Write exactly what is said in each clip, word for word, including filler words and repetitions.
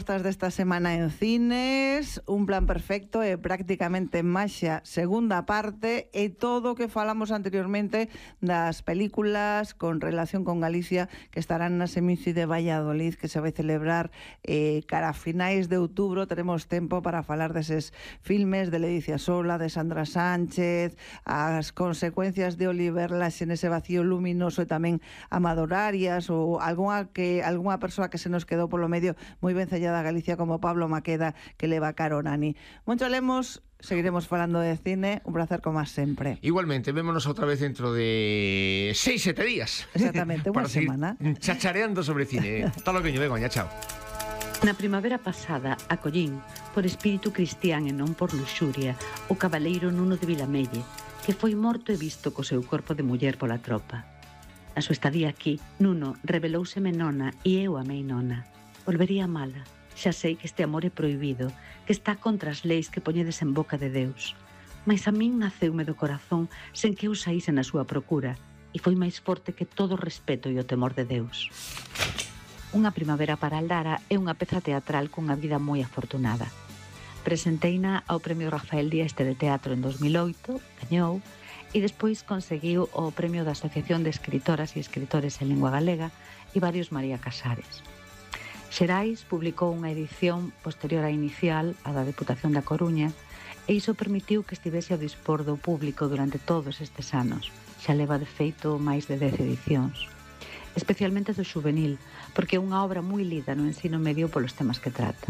propostas desta semana en cines, Un plan perfecto e prácticamente Maxia, segunda parte, e todo o que falamos anteriormente das películas con relación con Galicia que estarán na Semici de Valladolid, que se vai celebrar eh, cara a finais de outubro. Teremos tempo para falar deses filmes de Ledicia Sola, de Sandra Sánchez, as consecuencias de Oliver Laxe nese vacío luminoso e tamén Amador Arias, ou algunha que algunha persoa que se nos quedou polo medio moi ben sellada a Galicia como Pablo Maqueda, que leva Caronani. Moncho Lemos, seguiremos falando de cine, un placer como sempre. Igualmente, vémonos outra vez dentro de seis, sete días. Exactamente, unha para seguir semana. chachareando sobre cine. Hasta logo, Begoña, chao. Na primavera pasada, acollín, por espírito cristián e non por luxuria, o cabaleiro Nuno de Vilamelle, que foi morto e visto co seu corpo de muller pola tropa. A súa estadía aquí, Nuno revelouseme nona e eu amei nona. Volvería a mala. Xa sei que este amor é prohibido, que está contra as leis que poñedes en boca de Deus. Mais a min naceume do corazón sen que eu saíse na súa procura, e foi máis forte que todo o respeto e o temor de Deus. Unha primavera para Aldara é unha peza teatral cunha vida moi afortunada. Presenteina ao Premio Rafael Dieste de Teatro en dos mil oito, gañou, e despois conseguiu o Premio da Asociación de Escritoras e Escritores en Lingua Galega e varios María Casares. Xerais publicou unha edición posterior á inicial, a da Deputación da Coruña, e iso permitiu que estivese ao dispor do público durante todos estes anos. Xa leva de feito máis de dez edicións. Especialmente do xuvenil, porque é unha obra moi lida no ensino medio polos temas que trata.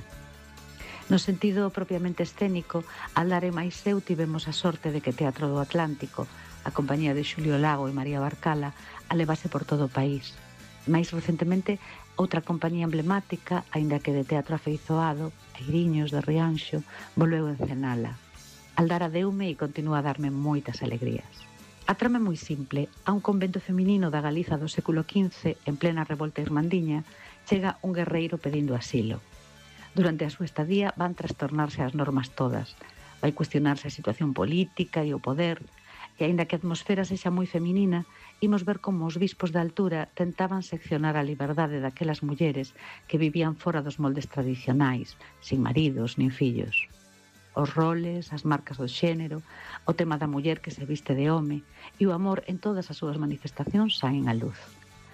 No sentido propiamente escénico, Aldara e máis eu tivemos a sorte de que Teatro do Atlántico, a compañía de Xulio Lago e María Barcala, a levase por todo o país. Mais recentemente, outra compañía emblemática, aínda que de teatro afeizoado, Eiriños de Rianxo, volveu encenala. Aldara deume e continúa a darme moitas alegrías. A trama é moi simple. A un convento feminino da Galiza do século quince, en plena revolta irmandiña, chega un guerreiro pedindo asilo. Durante a súa estadía van trastornarse as normas todas. Vai cuestionarse a situación política e o poder, e aínda que a atmosfera sexa moi feminina, imos ver como os bispos da altura tentaban seccionar a liberdade daquelas mulleres que vivían fora dos moldes tradicionais, sin maridos nin fillos. Os roles, as marcas do xénero, o tema da muller que se viste de home e o amor en todas as súas manifestacións saen á luz.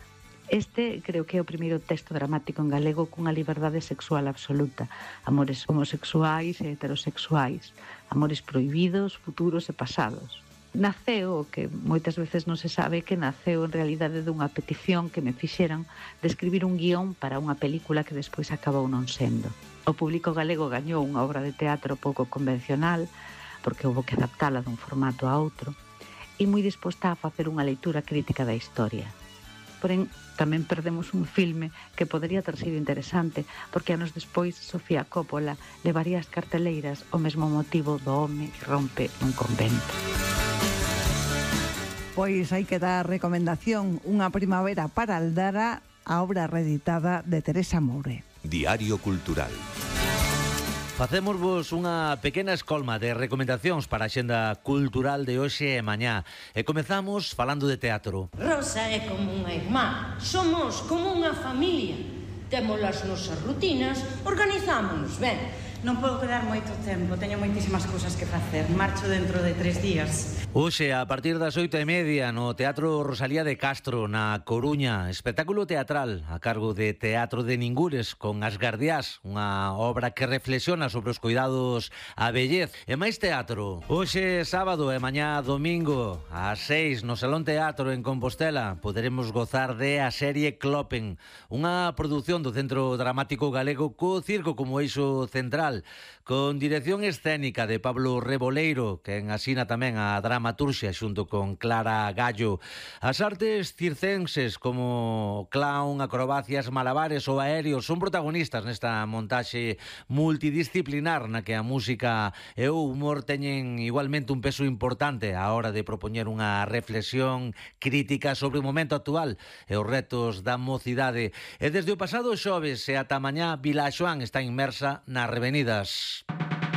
Este creo que é o primeiro texto dramático en galego cunha liberdade sexual absoluta, amores homosexuais e heterosexuais, amores prohibidos, futuros e pasados. Naceu, o que moitas veces non se sabe, que naceu en realidade dunha petición que me fixeran de escribir un guión para unha película que despois acabou non sendo. O público galego gañou unha obra de teatro pouco convencional, porque houve que adaptala dun formato a outro, e moi disposta a facer unha leitura crítica da historia. Porén, tamén perdemos un filme que podería ter sido interesante, porque anos despois Sofía Coppola levaría as carteleiras o mesmo motivo do home que rompe un convento. Pois hai que dar recomendación, Unha primavera para Aldara, a obra reeditada de Teresa Moure. Diario Cultural. Facémosvos unha pequena escolma de recomendacións para a xenda cultural de hoxe e mañá. E comezamos falando de teatro. Rosa é como unha irmá, somos como unha familia. Temos as nosas rutinas, organizámonos ben. Non podo quedar moito tempo, teño moitísimas cousas que facer. Marcho dentro de tres días. Hoxe, a partir das oito e media, no Teatro Rosalía de Castro, na Coruña, espectáculo teatral a cargo de Teatro de Ningures con As Gardiás, unha obra que reflexiona sobre os cuidados á vellez. E máis teatro. Hoxe, sábado e mañá domingo, ás seis, no Salón Teatro en Compostela, poderemos gozar de a serie Clopen, unha produción do Centro Dramático Galego co circo como eixo central, con dirección escénica de Pablo Reboleiro, que asina tamén a dramaturxia xunto con Clara Gallo. As artes circenses como clown, acrobacias, malabares ou aéreos son protagonistas nesta montaxe multidisciplinar na que a música e o humor teñen igualmente un peso importante á hora de propoñer unha reflexión crítica sobre o momento actual e os retos da mocidade. E desde o pasado xoves e ata mañá, Vilaxoán está inmersa nas revenidas.